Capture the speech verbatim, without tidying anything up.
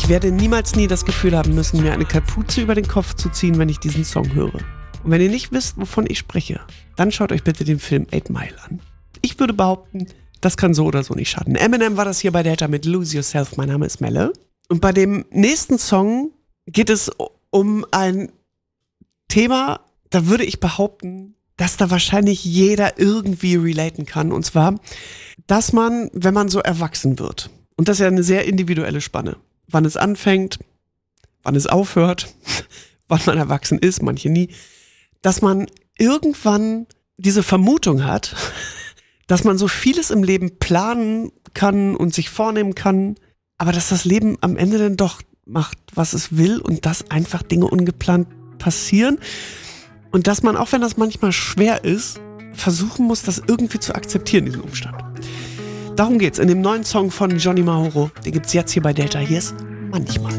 Ich werde niemals nie das Gefühl haben müssen, mir eine Kapuze über den Kopf zu ziehen, wenn ich diesen Song höre. Und wenn ihr nicht wisst, wovon ich spreche, dann schaut euch bitte den Film Eight Mile an. Ich würde behaupten, das kann so oder so nicht schaden. Eminem war das hier bei Delta mit Lose Yourself. Mein Name ist Melle. Und bei dem nächsten Song geht es um ein Thema, da würde ich behaupten, dass da wahrscheinlich jeder irgendwie relaten kann. Und zwar, dass man, wenn man so erwachsen wird, und das ist ja eine sehr individuelle Spanne, wann es anfängt, wann es aufhört, wann man erwachsen ist, manche nie, dass man irgendwann diese Vermutung hat, dass man so vieles im Leben planen kann und sich vornehmen kann, aber dass das Leben am Ende dann doch macht, was es will und dass einfach Dinge ungeplant passieren und dass man, auch wenn das manchmal schwer ist, versuchen muss, das irgendwie zu akzeptieren, diesen Umstand. Darum geht's in dem neuen Song von Johnny Mauro. Den gibt's jetzt hier bei Delta. Hier ist Manchmal.